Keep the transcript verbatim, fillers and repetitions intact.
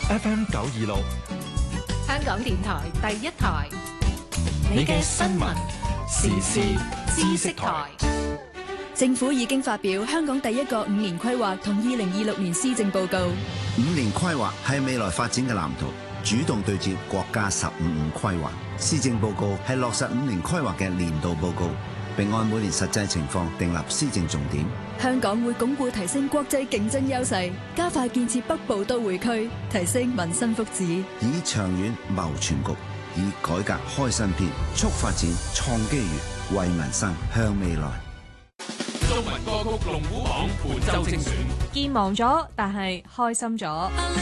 F M 九二六， 香港電台第一台， 你嘅新聞時事知識台。 政府已經發表香港第一個五年規劃同二零二六年施政報告。 五年規劃係未來發展嘅藍圖，主動對接國家十五五規劃。施政報告係落實五年規劃嘅年度報告，並按每年實際情況訂立施政重點。 香港會鞏固提升國際競爭優勢，加快建設北部都會區，提升民生福祉， 以長遠謀全局，以改革開新篇，促發展創機遇，為民生向未來。 中文歌曲龍虎榜本周精選， 健忘咗，但係開心咗。